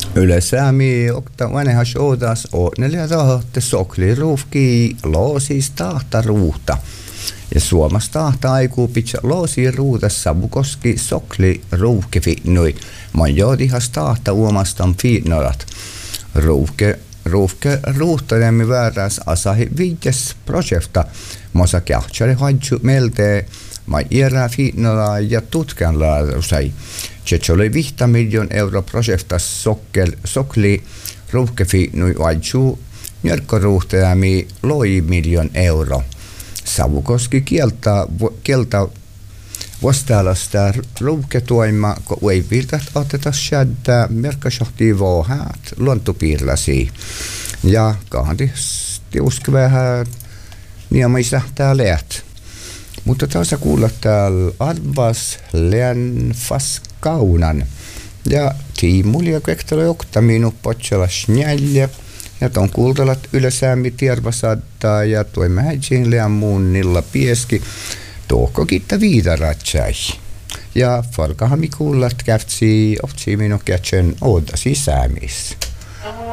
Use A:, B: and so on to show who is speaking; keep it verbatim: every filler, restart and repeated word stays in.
A: Ylesäämi okta vanhas odas o neljä rahoitte sokli ruufki loosis tahta ruuta. Ja Suomas tahta aikuu pitää loosi ruuta savukoski sokli ruufki finnui. Man joodihas tahta uomastan finnorat. Ruufke ruufke ruuhtajemmi vääräs asahi viides projekta. Mosa kähtsari hadju melte ma iärä finnora ja tutkan laadusai. Se oli viisi miljoon euro projekta sokkel, sokli ruuhkefiinnui vaihtuu njörkkoruuhtajami loi miljoon euro. Savukoski kieltä, kieltä vastaalasta ruuhketuima, kun ei viltä oteta sieltä merkkasohtia vohäät luontopiirlasi. Ja kahdi tiuski vähän niemaisa tää leät. Mutta taas kuulla täällä Arvas Länfas Kaunan. Ja tiimuli ja kehtalo jokta minu potsala snjälje. Ja ton kuultalat ylesäämi tiervasaddaa ja toimme häitsin leän muunilla pieski. Tohko kiitta viidaratsai. Ja farkahami kuullat käftsi ohtsi minu kätsön oda sisäämis.